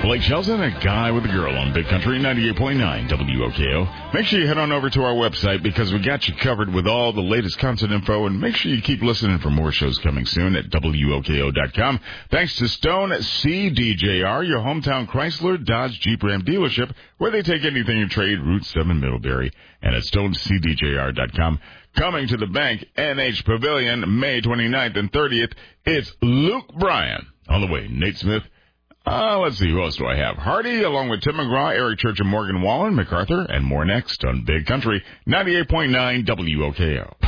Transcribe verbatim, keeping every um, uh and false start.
Blake Shelton, a guy with a girl on Big Country ninety-eight point nine W O K O. Make sure you head on over to our website because we got you covered with all the latest concert info, and make sure you keep listening for more shows coming soon at W O K O dot com. Thanks to Stone C D J R, your hometown Chrysler, Dodge, Jeep, Ram dealership, where they take anything you trade, Route seven Middlebury, and at Stone C D J R dot com. Coming to the Bank N H Pavilion May twenty-ninth and thirtieth, it's Luke Bryan. On the way, Nate Smith. Uh, let's see, who else do I have? Hardy, along with Tim McGraw, Eric Church, and Morgan Wallen, MacArthur, and more next on Big Country ninety-eight point nine W O K O.